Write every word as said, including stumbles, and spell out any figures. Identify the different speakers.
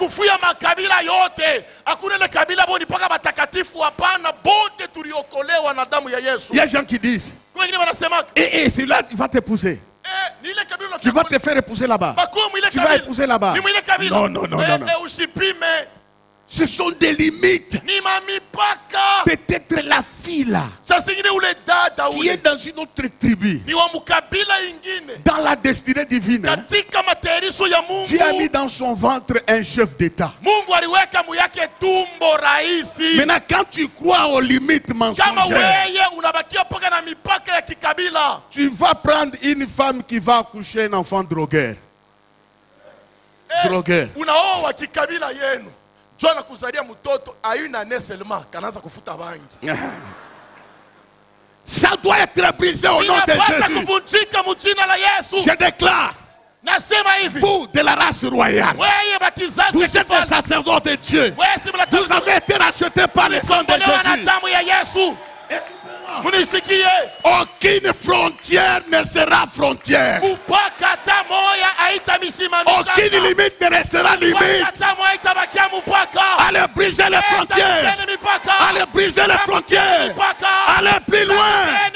Speaker 1: kufuya makabila yote. Hakuna ile kabila boni paka batakatifu hapana, bote tuliokolewa na damu ya Yesu.
Speaker 2: Il y a des gens qui disent, et, et celui-là il va t'épouser. Tu vas te faire épouser là-bas. Tu vas épouser là-bas. Non, non, non, non, non. Ce sont des limites. Peut-être la fille là, qui est dans une autre tribu, dans la destinée divine, hein, Dieu a mis dans son ventre un chef d'État. Maintenant, quand tu crois aux limites mensongères, tu vas prendre une femme qui va accoucher un enfant drogueur. Drogueur. Ça doit être brisé au nom de Jésus. Je déclare, vous de la race royale, vous êtes des sacerdotes de Dieu. Vous avez été rachetés par le sang de Jésus. Aucune frontière ne sera frontière. Aucune limite ne restera limite. Allez briser les frontières. Allez briser les frontières. Allez plus loin.